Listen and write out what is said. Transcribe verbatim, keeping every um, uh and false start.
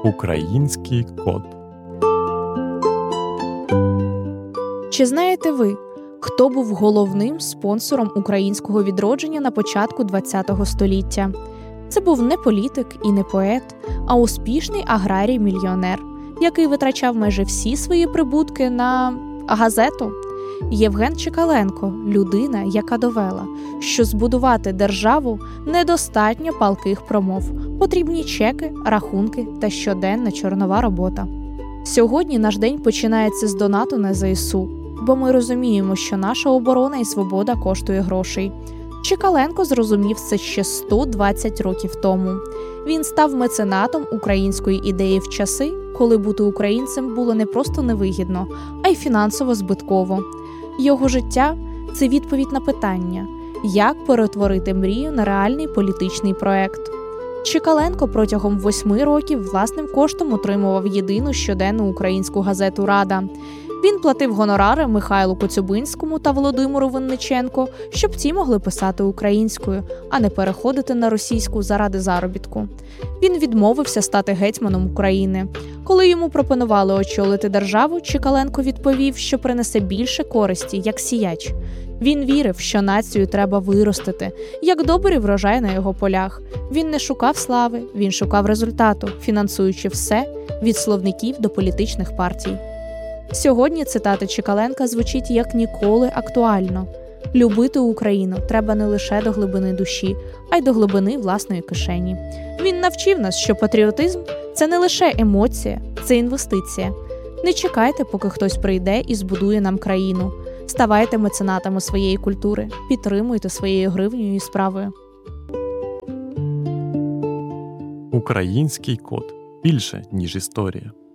Український код. Чи знаєте ви, хто був головним спонсором українського відродження на початку ХХ століття? Це був не політик і не поет, а успішний аграрій-мільйонер, який витрачав майже всі свої прибутки на газету. Євген Чекаленко – людина, яка довела, що збудувати державу недостатньо палких промов, потрібні чеки, рахунки та щоденна чорнова робота. Сьогодні наш день починається з донату на ЗСУ, бо ми розуміємо, що наша оборона і свобода коштує грошей. Чекаленко зрозумів це ще сто двадцять років тому. Він став меценатом української ідеї в часи, коли бути українцем було не просто невигідно, а й фінансово збитково. Його життя – це відповідь на питання, як перетворити мрію на реальний політичний проект. Чекаленко протягом восьми років власним коштом утримував єдину щоденну українську газету «Рада». Він платив гонорари Михайлу Коцюбинському та Володимиру Винниченку, щоб ті могли писати українською, а не переходити на російську заради заробітку. Він відмовився стати гетьманом України. Коли йому пропонували очолити державу, Чекаленко відповів, що принесе більше користі, як сіяч. Він вірив, що націю треба виростити, як добрий врожай на його полях. Він не шукав слави, він шукав результату, фінансуючи все від словників до політичних партій. Сьогодні цитата Чекаленка звучить як ніколи актуально. Любити Україну треба не лише до глибини душі, а й до глибини власної кишені. Він навчив нас, що патріотизм – це не лише емоція, це інвестиція. Не чекайте, поки хтось прийде і збудує нам країну. Ставайте меценатами своєї культури, підтримуйте своєю гривнею і справою. Український код. Більше, ніж історія.